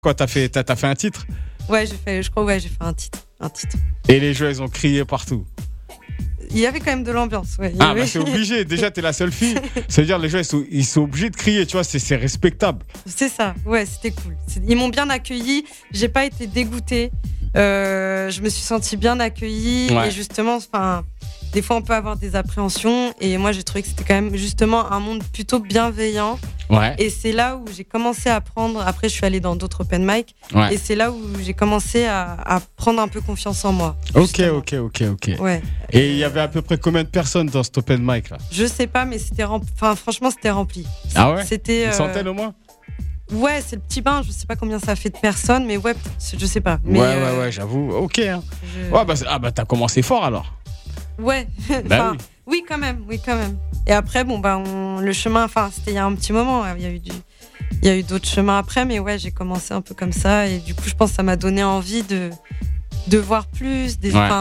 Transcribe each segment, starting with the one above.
Quoi, t'as fait un titre? Ouais, j'ai fait un titre. Et les gens, ils ont crié partout. Il y avait quand même de l'ambiance, ouais. Ah, bah c'est obligé. Déjà, t'es la seule fille. Ça veut dire les gens, ils sont obligés de crier, tu vois, c'est respectable. C'est ça, ouais, c'était cool. Ils m'ont bien accueilli, j'ai pas été dégoûtée. Je me suis sentie bien accueillie. Ouais. Et justement, des fois, on peut avoir des appréhensions. Et moi, j'ai trouvé que c'était quand même justement un monde plutôt bienveillant. Ouais. Et c'est là où j'ai commencé à prendre. Après, je suis allée dans d'autres open mic. Ouais. Et c'est là où j'ai commencé à prendre un peu confiance en moi. Ok. Ouais. Et il y avait à peu près combien de personnes dans cet open mic là? Je sais pas, mais franchement, c'était rempli. Ah ouais? C'était. Une centaine au moins? Ouais, c'est le petit bain. Je sais pas combien ça fait de personnes, mais ouais, je sais pas. Mais ouais, j'avoue. Ok. Hein. Ouais, t'as commencé fort alors. Ouais. Bah oui, quand même. Et après, le chemin, c'était il y a un petit moment. Il y a eu d'autres chemins après, mais ouais, j'ai commencé un peu comme ça. Et du coup, je pense que ça m'a donné envie de voir plus,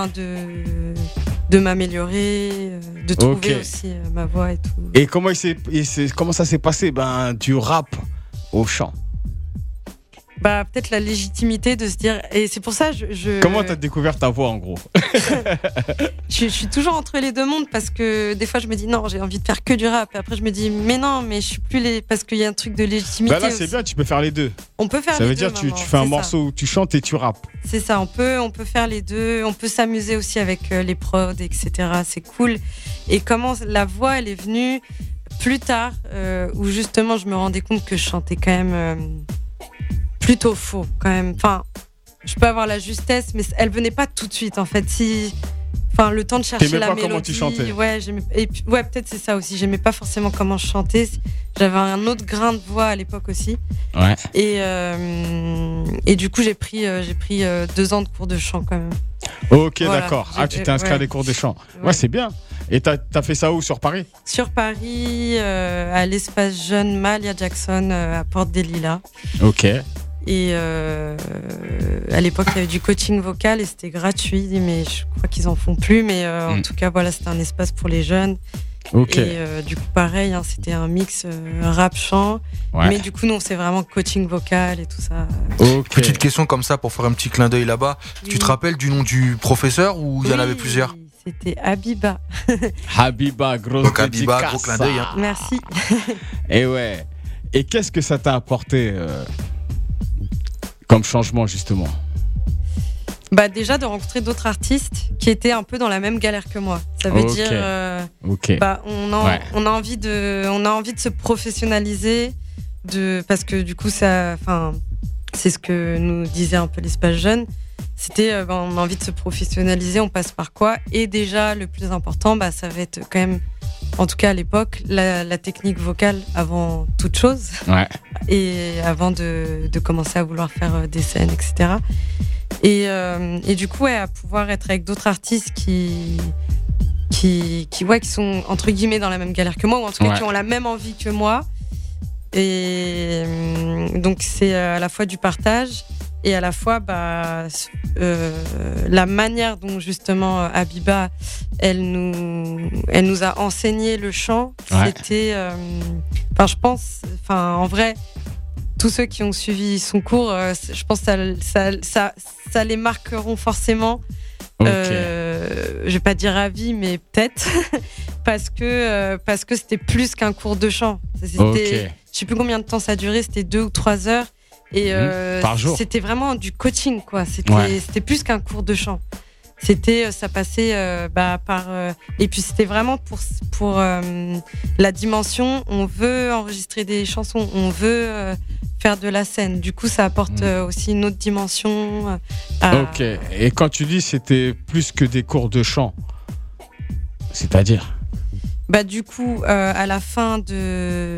de m'améliorer, de trouver aussi ma voix et tout. Et comment ça s'est passé, du rap au chant? Peut-être la légitimité de se dire, et c'est pour ça Comment t'as découvert ta voix en gros? je suis toujours entre les deux mondes, parce que des fois je me dis non, j'ai envie de faire que du rap, et après je me dis mais non, mais je suis plus parce qu'il y a un truc de légitimité. Là c'est aussi. Bien, tu peux faire les deux. On peut faire ça les veut deux. dire tu fais un morceau où tu chantes et tu rappes. C'est ça, on peut faire les deux, on peut s'amuser aussi avec les prods, etc. C'est cool. Et comment la voix elle est venue plus tard, où justement je me rendais compte que je chantais quand même plutôt faux quand même. Je peux avoir la justesse, mais elle venait pas tout de suite en fait. Le temps de chercher T'aimais la pas mélodie. Comment tu chantais. Ouais, et puis, peut-être c'est ça aussi. J'aimais pas forcément comment je chantais. J'avais un autre grain de voix à l'époque aussi. Ouais. Et du coup j'ai pris 2 ans de cours de chant quand même. Ok, voilà, d'accord. Tu t'es inscrit à des cours de chant. Ouais, c'est bien. Et t'as fait ça où, sur Paris? Sur Paris, à l'espace jeune Malia Jackson, à Porte des Lilas. Ok. Et à l'époque, il y avait du coaching vocal et c'était gratuit, mais je crois qu'ils en font plus. Mais en tout cas, voilà, c'était un espace pour les jeunes. Ok. Et du coup, pareil, c'était un mix rap-chant. Ouais. Mais du coup, non, c'est vraiment coaching vocal et tout ça. Ok. Petite question comme ça pour faire un petit clin d'œil là-bas. Oui. Tu te rappelles du nom du professeur ou il y en avait plusieurs? C'était Habiba. Habiba, grosse Donc Habiba, dédicace. gros clin d'œil. Hein. Merci. Et ouais. Et qu'est-ce que ça t'a apporté comme changement justement? Déjà de rencontrer d'autres artistes qui étaient un peu dans la même galère que moi. Ça veut dire on a envie de se professionnaliser, parce que du coup c'est ce que nous disait un peu l'espace jeune. C'était on a envie de se professionnaliser, on passe par quoi? Et déjà le plus important, ça va être quand même, en tout cas à l'époque, la technique vocale avant toute chose. Ouais. Et avant de commencer à vouloir faire des scènes, etc. Et du coup, à pouvoir être avec d'autres artistes qui sont entre guillemets dans la même galère que moi, ou en tout cas qui ont la même envie que moi. Et donc c'est à la fois du partage et à la fois la manière dont justement Habiba elle nous a enseigné le chant. C'était je pense en vrai, tous ceux qui ont suivi son cours, je pense que ça les marqueront forcément. Je vais pas dire à vie, mais peut-être parce que c'était plus qu'un cours de chant. Je sais plus combien de temps ça a duré, c'était 2 ou 3 heures. Et par jour. C'était vraiment du coaching, quoi. C'était plus qu'un cours de chant. Ça passait par et puis c'était vraiment pour la dimension. On veut enregistrer des chansons, on veut faire de la scène. Du coup, ça apporte aussi une autre dimension. Ok. Et quand tu dis c'était plus que des cours de chant, c'est-à-dire? Du coup, à la fin de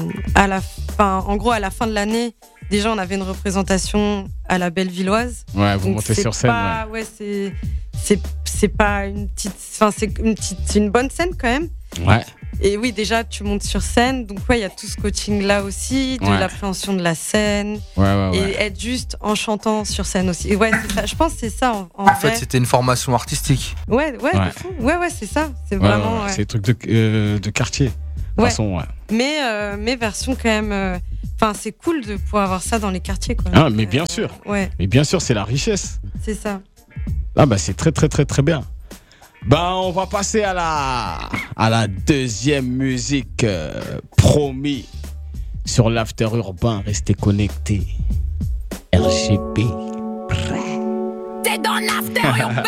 l'année, déjà on avait une représentation à la Bellevilloise. Ouais, vous montez sur scène. C'est pas une petite, c'est une bonne scène quand même. Ouais. Et oui, déjà tu montes sur scène, donc il y a tout ce coaching là aussi, de l'appréhension de la scène, et être juste en chantant sur scène aussi. Et je pense que c'est ça en fait, c'était une formation artistique. Ouais, c'est ça. C'est vraiment. C'est des trucs de quartier. toute façon, ouais. Mais version quand même. Enfin, c'est cool de pouvoir avoir ça dans les quartiers, quoi. Ah, mais bien sûr. Ouais. Mais bien sûr, c'est la richesse. C'est ça. Ah, bah, c'est très, très, très, très bien. Bah, on va passer à la deuxième musique, promis, sur l'after urbain. Restez connectés. RGB. T'es dans l'after urbain.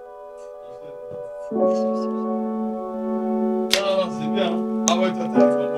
Non, c'est bien. Ah ouais, toi, t'es